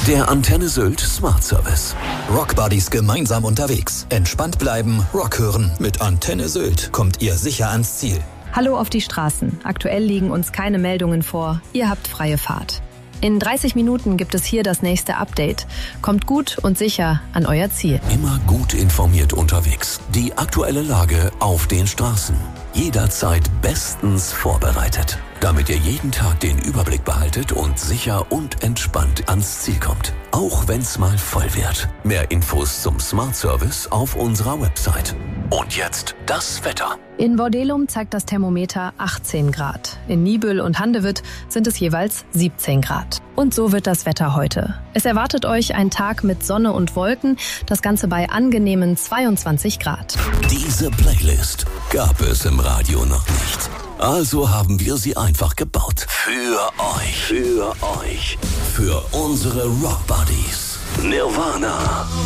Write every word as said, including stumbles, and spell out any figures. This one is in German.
Der Antenne Sylt Smart Service. Rockbuddies gemeinsam unterwegs. Entspannt bleiben, Rock hören. Mit Antenne Sylt kommt ihr sicher ans Ziel. Hallo auf die Straßen. Aktuell liegen uns keine Meldungen vor. Ihr habt freie Fahrt. In dreißig Minuten gibt es hier das nächste Update. Kommt gut und sicher an euer Ziel. Immer gut informiert unterwegs. Die aktuelle Lage auf den Straßen. Jederzeit bestens vorbereitet, damit ihr jeden Tag den Überblick behaltet und sicher und entspannt ans Ziel kommt. Auch wenn's mal voll wird. Mehr Infos zum Smart Service auf unserer Website. Und jetzt das Wetter. In Bordelum zeigt das Thermometer achtzehn Grad. In Niebüll und Handewitt sind es jeweils siebzehn Grad. Und so wird das Wetter heute. Es erwartet euch ein Tag mit Sonne und Wolken, das Ganze bei angenehmen zweiundzwanzig Grad. Diese Playlist gab es im Radio noch nicht. Also haben wir sie einfach gebaut. Für euch. Für euch. Für unsere Rockbuddies. Nirvana.